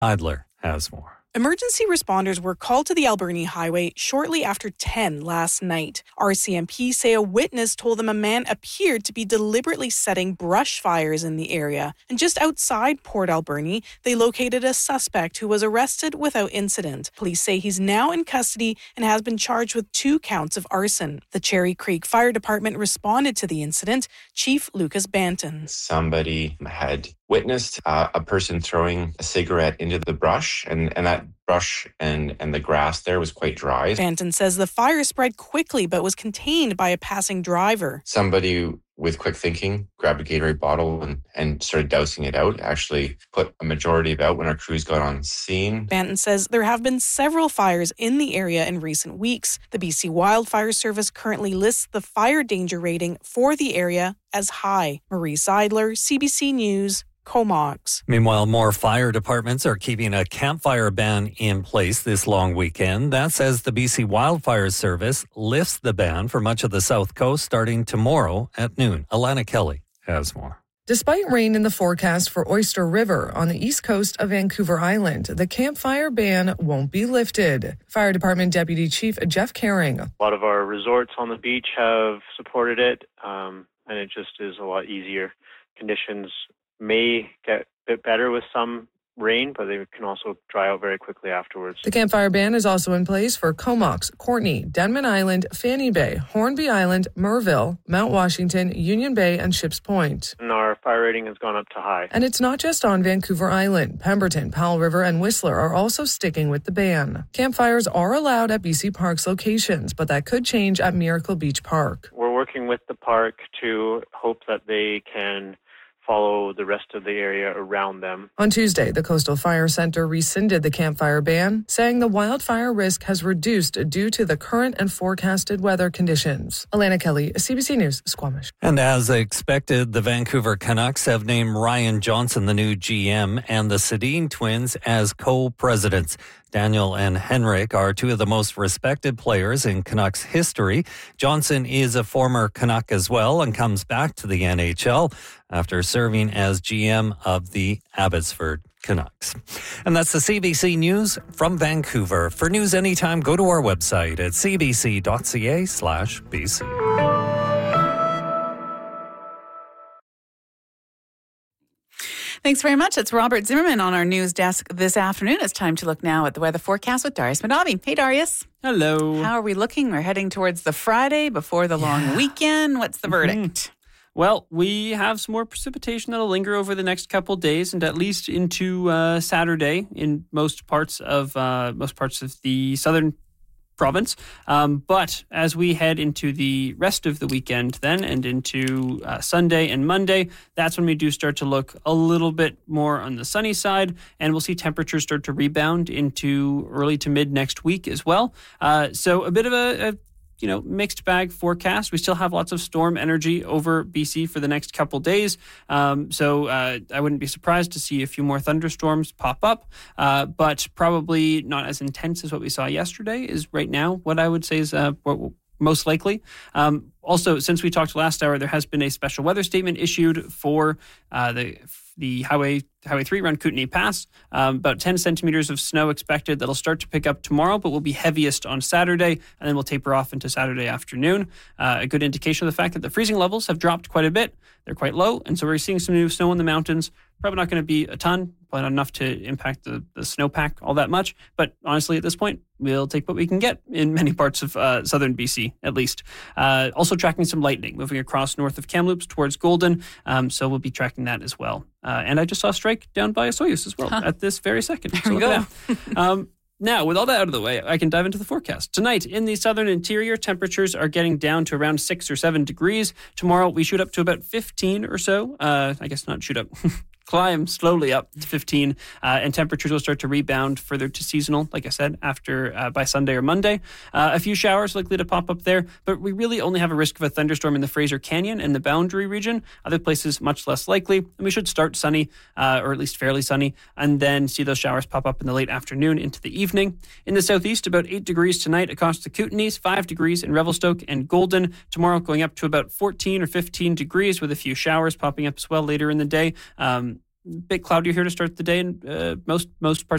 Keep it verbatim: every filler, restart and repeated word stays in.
Idler has more. Emergency responders were called to the Alberni Highway shortly after ten last night. R C M P say a witness told them a man appeared to be deliberately setting brush fires in the area. And just outside Port Alberni, they located a suspect who was arrested without incident. Police say he's now in custody and has been charged with two counts of arson. The Cherry Creek Fire Department responded to the incident. Chief Lucas Banton. Somebody had witnessed uh, a person throwing a cigarette into the brush, and, and that brush and, and the grass there was quite dry. Banton says the fire spread quickly but was contained by a passing driver. Somebody with quick thinking grabbed a Gatorade bottle and, and started dousing it out, actually put a majority of it out when our crews got on scene. Banton says there have been several fires in the area in recent weeks. The B C Wildfire Service currently lists the fire danger rating for the area as high. Marie Seidler, C B C News, Comox. Meanwhile, more fire departments are keeping a campfire ban in place this long weekend. That's as the B C Wildfire Service lifts the ban for much of the South Coast starting tomorrow at noon. Alana Kelly has more. Despite rain in the forecast for Oyster River on the east coast of Vancouver Island, the campfire ban won't be lifted. Fire Department Deputy Chief Jeff Caring. A lot of our resorts on the beach have supported it, um, and it just is a lot easier. Conditions may get a bit better with some rain, but they can also dry out very quickly afterwards. The campfire ban is also in place for Comox, Courtney, Denman Island, Fanny Bay, Hornby Island, Merville, Mount Washington, Union Bay, and Ships Point. And our fire rating has gone up to high. And it's not just on Vancouver Island. Pemberton, Powell River, and Whistler are also sticking with the ban. Campfires are allowed at B C Park's locations, but that could change at Miracle Beach Park. We're working with the park to hope that they can follow the rest of the area around them. On Tuesday, the Coastal Fire Center rescinded the campfire ban, saying the wildfire risk has reduced due to the current and forecasted weather conditions. Alana Kelly, C B C News, Squamish. And as expected, the Vancouver Canucks have named Ryan Johnson the new G M and the Sedin twins as co-presidents. Daniel and Henrik are two of the most respected players in Canucks history. Johnson is a former Canuck as well and comes back to the N H L after serving as G M of the Abbotsford Canucks. And that's the C B C News from Vancouver. For news anytime, go to our website at c b c dot c a slash b c. Thanks very much. It's Robert Zimmerman on our news desk this afternoon. It's time to look now at the weather forecast with Darius Madavi. Hey, Darius. Hello. How are we looking? We're heading towards the Friday before the yeah. long weekend. What's the verdict? Mm-hmm. Well, we have some more precipitation that'll linger over the next couple of days and at least into uh, Saturday in most parts of uh, most parts of the southern province. Um, but as we head into the rest of the weekend then and into uh, Sunday and Monday, that's when we do start to look a little bit more on the sunny side, and we'll see temperatures start to rebound into early to mid next week as well. Uh, so a bit of a, a you know, mixed bag forecast. We still have lots of storm energy over B C for the next couple days. Um, so uh, I wouldn't be surprised to see a few more thunderstorms pop up, uh, but probably not as intense as what we saw yesterday is right now what I would say is uh, most likely. Um, also, since we talked last hour, there has been a special weather statement issued for uh, the the Highway Highway three around Kootenay Pass. Um, about ten centimeters of snow expected. That'll start to pick up tomorrow, but will be heaviest on Saturday, and then we'll taper off into Saturday afternoon. Uh, a good indication of the fact that the freezing levels have dropped quite a bit. They're quite low, and so we're seeing some new snow in the mountains. Probably not going to be a ton, probably not enough to impact the, the snowpack all that much. But honestly, at this point, we'll take what we can get in many parts of uh, southern B C, at least. Uh, also tracking some lightning moving across north of Kamloops towards Golden. Um, so we'll be tracking that as well. Uh, and I just saw a strike down by Osoyoos as well huh. at this very second. There so we go. um, Now, with all that out of the way, I can dive into the forecast. Tonight, in the southern interior, temperatures are getting down to around six or seven degrees. Tomorrow, we shoot up to about fifteen or so. Uh, I guess not shoot up. Climb slowly up to fifteen, uh, and temperatures will start to rebound further to seasonal, like I said, after uh, by Sunday or Monday. Uh, a few showers likely to pop up there, but we really only have a risk of a thunderstorm in the Fraser Canyon and the Boundary region. Other places, much less likely. And we should start sunny, uh, or at least fairly sunny, and then see those showers pop up in the late afternoon into the evening. In the southeast, about eight degrees tonight across the Kootenays, five degrees in Revelstoke and Golden. Tomorrow, going up to about fourteen or fifteen degrees with a few showers popping up as well later in the day. Um, bit cloudier here to start the day in uh, most most parts